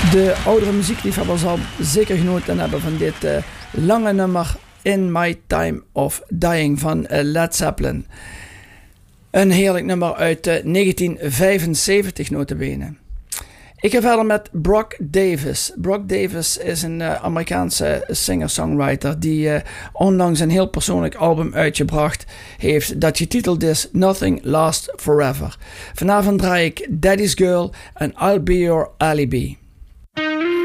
De oudere muziekliefhebber zal zeker genoten hebben van dit lange nummer In My Time of Dying van Led Zeppelin. Een heerlijk nummer uit 1975 notabene. Ik ga verder met Brock Davis. Brock Davis is een Amerikaanse singer-songwriter die onlangs een heel persoonlijk album uitgebracht heeft dat getiteld is Nothing Lasts Forever. Vanavond draai ik Daddy's Girl en I'll Be Your Alibi.